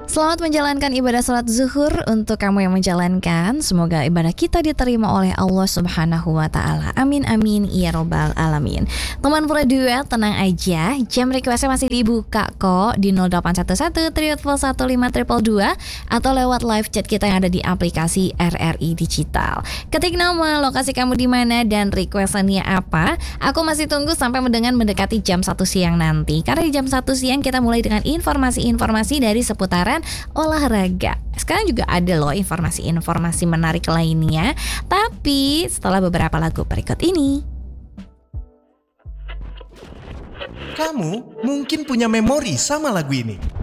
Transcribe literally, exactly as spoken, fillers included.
Selamat menjalankan ibadah sholat zuhur untuk kamu yang menjalankan. Semoga ibadah kita diterima oleh Allah Subhanahu wa Ta'ala. Amin amin ya robbal alamin. Teman Pura Duet, tenang aja, jam requestnya masih dibuka kok di nol delapan satu satu tiga nol satu lima dua dua dua atau lewat live chat kita yang ada di aplikasi R R I Digital. Ketik nama, lokasi kamu di mana dan requestannya apa. Aku masih tunggu sampai dengan mendekati jam satu siang nanti. Karena di jam satu siang kita mulai dengan informasi-informasi dari seputaran olahraga. Sekarang juga ada loh informasi-informasi menarik lainnya, tapi setelah beberapa lagu berikut ini. Kamu mungkin punya memori sama lagu ini.